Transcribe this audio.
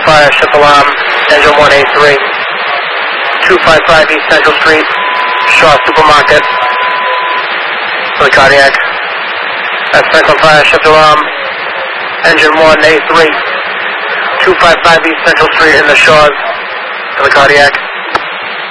fire, ship alarm, engine 183. 255 East Central Street, Shaw Supermarket, for the cardiac. That's second fire, ship alarm, engine 183. 255 East Central Street in the Shaws, for the cardiac.